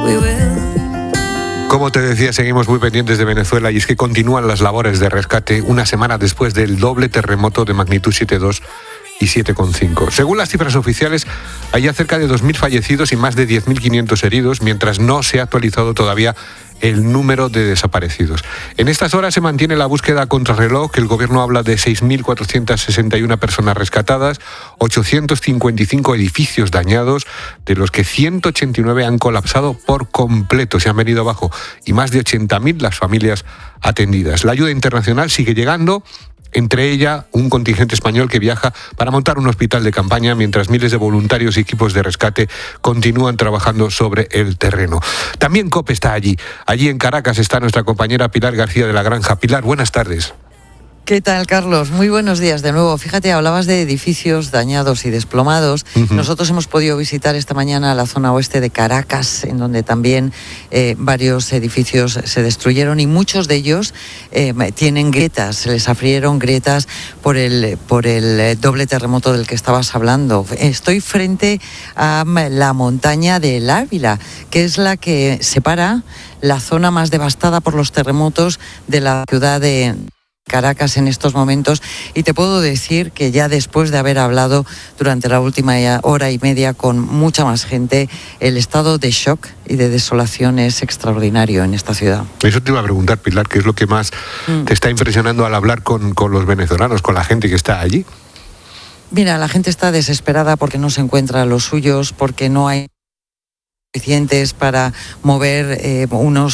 Como te decía, seguimos muy pendientes de Venezuela y es que continúan las labores de rescate una semana después del doble terremoto de magnitud 7,2 y 7,5. Según las cifras oficiales, hay ya cerca de 2.000 fallecidos y más de 10.500 heridos, mientras no se ha actualizado todavía el número de desaparecidos. En estas horas se mantiene la búsqueda a contrarreloj. El gobierno habla de 6.461 personas rescatadas, 855 edificios dañados, de los que 189 han colapsado por completo, se han venido abajo, y más de 80.000 las familias atendidas. La ayuda internacional sigue llegando, entre ella un contingente español que viaja para montar un hospital de campaña, mientras miles de voluntarios y equipos de rescate continúan trabajando sobre el terreno. También COPE está allí. Allí en Caracas está nuestra compañera Pilar García de la Granja. Pilar, buenas tardes. ¿Qué tal, Carlos? Muy buenos días de nuevo. Fíjate, hablabas de edificios dañados y desplomados. Nosotros hemos podido visitar esta mañana la zona oeste de Caracas, en donde también varios edificios se destruyeron y muchos de ellos tienen grietas, se les abrieron grietas por el doble terremoto del que estabas hablando. Estoy frente a la montaña del Ávila, que es la que separa la zona más devastada por los terremotos de la ciudad de Caracas en estos momentos, y te puedo decir que ya después de haber hablado durante la última hora y media con mucha más gente, el estado de shock y de desolación es extraordinario en esta ciudad. Eso te iba a preguntar, Pilar, ¿qué es lo que más te está impresionando al hablar con los venezolanos, con la gente que está allí? Mira, la gente está desesperada porque no se encuentra a los suyos, porque no hay suficientes para mover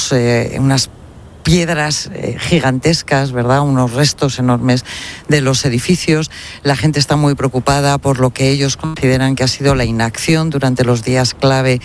unas piedras gigantescas, ¿verdad? Unos restos enormes de los edificios. La gente está muy preocupada por lo que ellos consideran que ha sido la inacción durante los días clave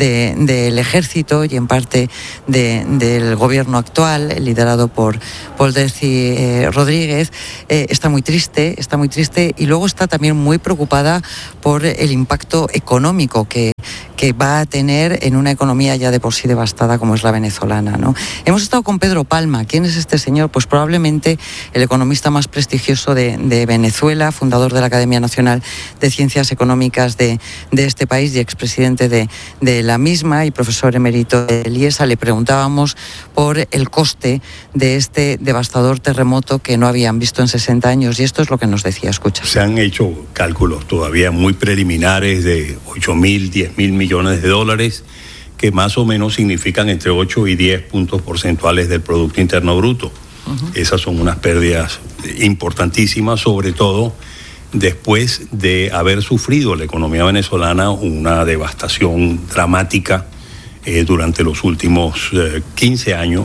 del ejército y en parte del gobierno actual, liderado por Delcy Rodríguez. Está muy triste y luego está también muy preocupada por el impacto económico que va a tener en una economía ya de por sí devastada como es la venezolana, ¿no? Hemos estado con Pedro Palma. ¿Quién es este señor? Pues probablemente el economista más prestigioso de Venezuela, fundador de la Academia Nacional de Ciencias Económicas de este país y expresidente de la misma y profesor emérito de IESA. Le preguntábamos por el coste de este devastador terremoto que no habían visto en 60 años y esto es lo que nos decía. Escucha. Se han hecho cálculos todavía muy preliminares de 8.000, 10.000 millones de dólares, que más o menos significan entre 8 y 10 puntos porcentuales del Producto Interno Bruto. Esas son unas pérdidas importantísimas, sobre todo después de haber sufrido la economía venezolana una devastación dramática durante los últimos 15 años.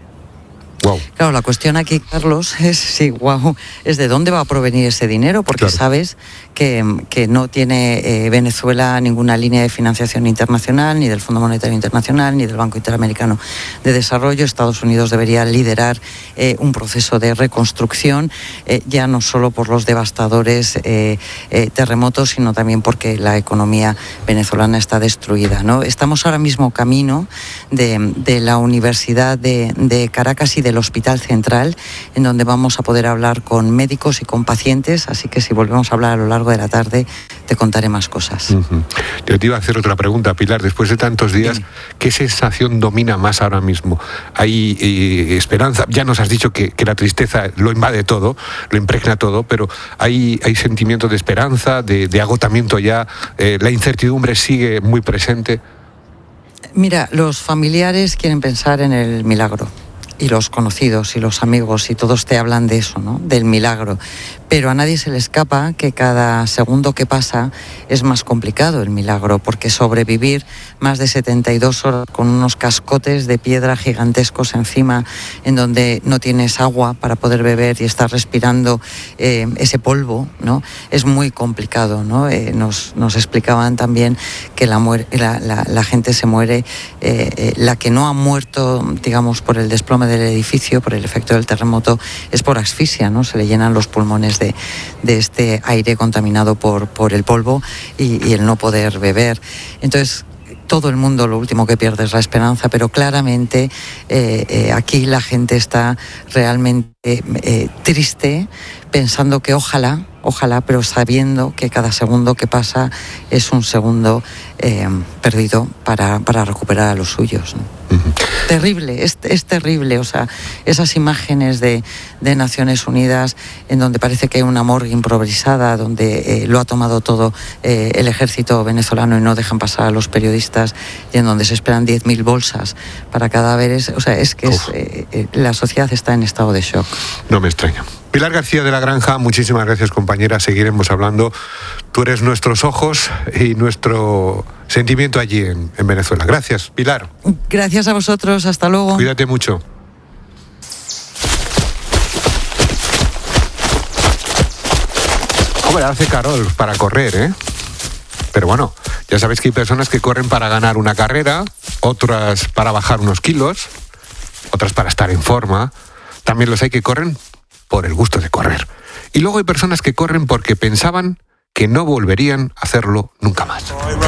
Wow. Claro, la cuestión aquí, Carlos, es de dónde va a provenir ese dinero, porque claro, sabes que no tiene Venezuela ninguna línea de financiación internacional, ni del Fondo Monetario Internacional, ni del Banco Interamericano de Desarrollo. Estados Unidos debería liderar un proceso de reconstrucción, ya no solo por los devastadores terremotos, sino también porque la economía venezolana está destruida, ¿no? Estamos ahora mismo camino de la Universidad de Caracas y del Hospital Central, en donde vamos a poder hablar con médicos y con pacientes, así que si volvemos a hablar a lo largo de la tarde te contaré más cosas. Yo te iba a hacer otra pregunta, Pilar. Después de tantos días, ¿qué sensación domina más ahora mismo? ¿Hay esperanza? Ya nos has dicho que la tristeza lo invade todo, lo impregna todo, pero ¿hay sentimiento de esperanza, de agotamiento ya? ¿La incertidumbre sigue muy presente? Mira, los familiares quieren pensar en el milagro. Y los conocidos y los amigos y todos te hablan de eso, ¿no? Del milagro. Pero a nadie se le escapa que cada segundo que pasa es más complicado el milagro, porque sobrevivir más de 72 horas con unos cascotes de piedra gigantescos encima, en donde no tienes agua para poder beber y estás respirando ese polvo, ¿no? Es muy complicado, ¿no? Nos explicaban también que la gente se muere, la que no ha muerto, digamos, por el desplome del edificio, por el efecto del terremoto, es por asfixia, ¿no? Se le llenan los pulmones de este aire contaminado por el polvo y el no poder beber. Entonces, todo el mundo lo último que pierde es la esperanza, pero claramente aquí la gente está realmente triste, pensando que ojalá, pero sabiendo que cada segundo que pasa es un segundo perdido para recuperar a los suyos, ¿no? Terrible, es terrible, o sea, esas imágenes de Naciones Unidas en donde parece que hay una morgue improvisada, donde lo ha tomado todo el ejército venezolano y no dejan pasar a los periodistas, y en donde se esperan 10.000 bolsas para cadáveres, o sea, es que la sociedad está en estado de shock. No me extraña. Pilar García de la Granja, muchísimas gracias, compañera, seguiremos hablando. Tú eres nuestros ojos y nuestro sentimiento allí en Venezuela. Gracias, Pilar. Gracias a vosotros, hasta luego. Cuídate mucho. Hombre, hace calor para correr, ¿eh? Pero bueno, ya sabéis que hay personas que corren para ganar una carrera, otras para bajar unos kilos, otras para estar en forma. También los hay que corren por el gusto de correr. Y luego hay personas que corren porque pensaban que no volverían a hacerlo nunca más.